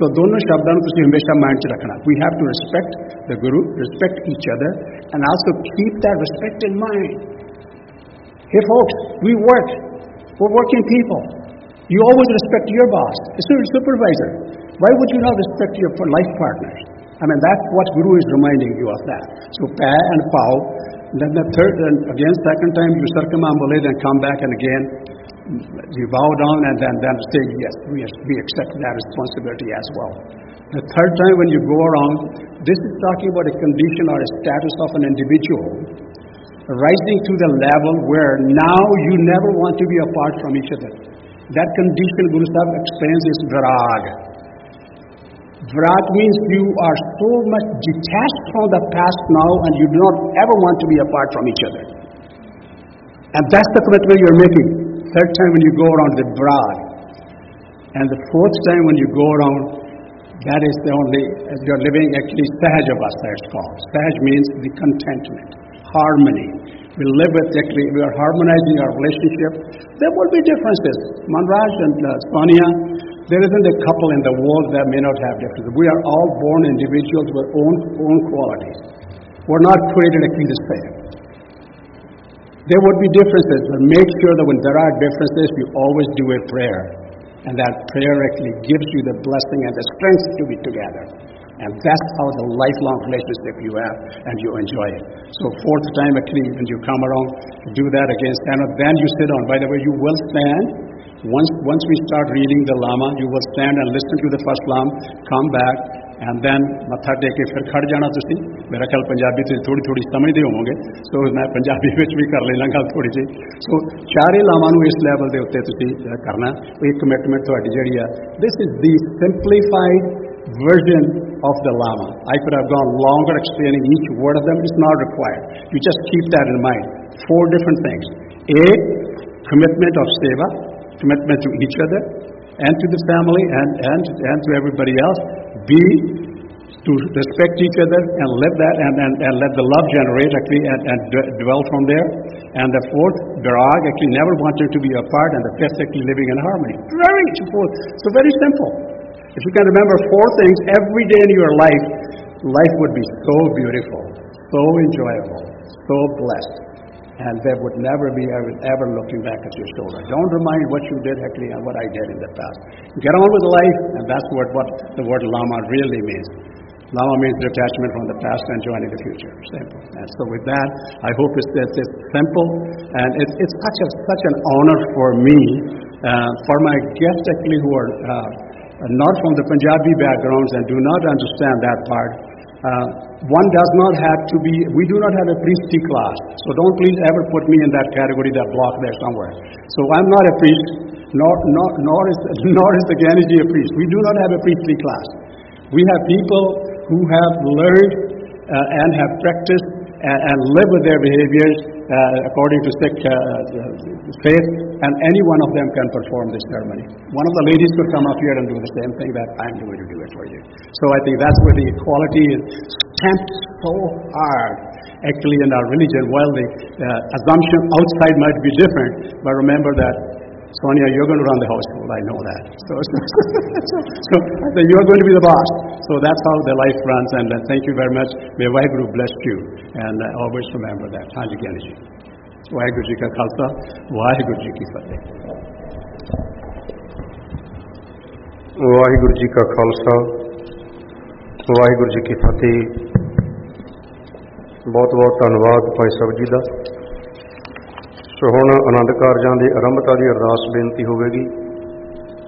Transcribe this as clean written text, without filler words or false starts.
सो दोनों शब्दों को तुसीं हमेशा माइंड च रखना. We have to respect the Guru, respect each other, and also keep that respect in mind. Hey folks, we're working people. You always respect your boss, your supervisor. Why would you not respect your life partners? I mean, that's what Guru is reminding you of that. So, Pa and Pao. Then the third, and again, second time you circumambulate and come back, and again you bow down and then say, yes, we accept that responsibility as well. The third time when you go around, this is talking about a condition or a status of an individual rising to the level where now you never want to be apart from each other. That condition, Guru Sahib explains, is virag. Virag means you are so much detached from the past now and you do not ever want to be apart from each other. And that's the commitment you're making. Third time when you go around, the virag. And the fourth time when you go around, that is the only, as you're living actually Sahaj Avastha, it's called. Sahaj means the contentment, harmony. We live with, actually, we are harmonizing our relationship. There will be differences. Manraj and Sonia, there isn't a couple in the world that may not have differences. We are all born individuals with own qualities. We're not created actually the same. There would be differences, but make sure that when there are differences, you always do a prayer. And that prayer actually gives you the blessing and the strength to be together. And that's how the lifelong relationship you have, and you enjoy it. So fourth time actually, when you come around, do that again, stand up, then you sit on. By the way, you will stand. Once we start reading the Lama, you will stand and listen to the first Lama, come back, and then matha tek ke fir khad jana tusi. Mera khayal Punjabi te thodi samajhde hovoge, so main Punjabi vich bhi kar lena gal thodi ji. So chare Lama nu is level de utte tusi karna. Ek commitment ਤੁਹਾਡੀ ਜਿਹੜੀ ਆ. This is the simplified version of the Lama. I could have gone longer explaining each word of them. It's not required. You just keep that in mind. 4 different things. A, commitment of seva, commitment to each other and to the family and to everybody else. B, to respect each other and live that and let the love generate actually and dwell from there. And the fourth, virag, actually never wanted to be apart, and the fifth, actually living in harmony. Very simple. So very simple. If you can remember 4 things every day in your life, life would be so beautiful, so enjoyable, so blessed. And there would never be ever looking back at your shoulder. Don't remind what you did actually and what I did in the past. Get on with life, and that's what the word Lama really means. Lama means detachment from the past and joining the future. Simple. And so with that, I hope it's simple, and it's such an honor for me, for my guests actually who are not from the Punjabi backgrounds and do not understand that part. One does not have to be, we do not have a priestly class, so don't please ever put me in that category, that block there somewhere. So I'm not a priest, nor is the Gyaniji a priest. We do not have a priestly class. We have people who have learned and have practiced and live with their behaviors according to Sikh faith, and any one of them can perform this ceremony. One of the ladies could come up here and do the same thing that I'm going to do it for you. So I think that's where the equality is stamped so hard actually in our religion. While the assumption outside might be different, but remember that, Sonia, you're going to run the household, I know that. So you're going to be the boss. So that's how the life runs, and thank you very much. May Vaheguru bless you, and always remember that. Hanji Gyaniji. Vaheguru Ji Ka Khalsa, Vaheguru Ji Ki Fateh. Vaheguru Ji Ka Khalsa, Vaheguru Ji Ki Fateh. ਬਹੁਤ ਬਹੁਤ ਧੰਨਵਾਦ ਭਾਈ ਸਾਹਿਬ ਜੀ ਦਾ। ਸੋ ਹੁਣ ਆਨੰਦ ਕਾਰਜਾਂ ਦੀ ਆਰੰਭਤਾ ਦੀ ਅਰਦਾਸ ਬੇਨਤੀ ਹੋਵੇਗੀ।